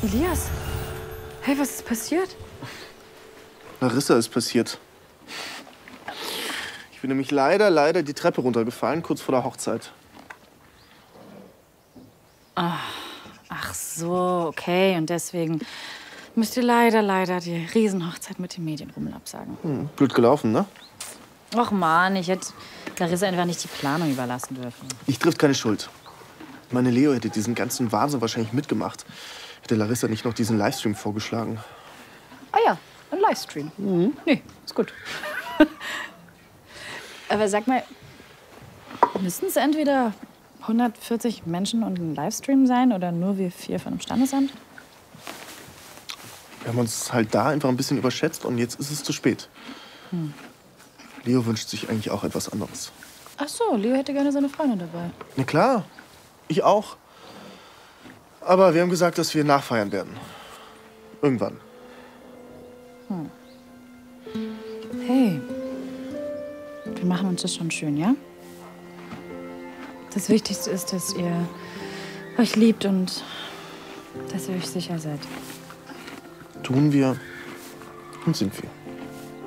Elias, hey, was ist passiert? Larissa ist passiert. Ich bin nämlich leider die Treppe runtergefallen, kurz vor der Hochzeit. Ach so, okay. Und deswegen müsst ihr leider die Riesenhochzeit mit dem Medienrummel absagen. Blöd gelaufen, ne? Och Mann, ich hätte Larissa einfach nicht die Planung überlassen dürfen. Ich trifft keine Schuld. Meine Leo hätte diesen ganzen Wahnsinn wahrscheinlich mitgemacht. Hätte Larissa nicht noch diesen Livestream vorgeschlagen. Ah ja, ein Livestream. Nee, ist gut. Aber sag mal, müssen es entweder 140 Menschen und ein Livestream sein oder nur wir 4 von dem Standesamt? Wir haben uns halt da einfach ein bisschen überschätzt und jetzt ist es zu spät. Leo wünscht sich eigentlich auch etwas anderes. Ach so, Leo hätte gerne seine Freundin dabei. Na klar, ich auch. Aber wir haben gesagt, dass wir nachfeiern werden. Irgendwann. Hey, wir machen uns das schon schön, ja? Das Wichtigste ist, dass ihr euch liebt und dass ihr euch sicher seid. Tun wir und sind wir.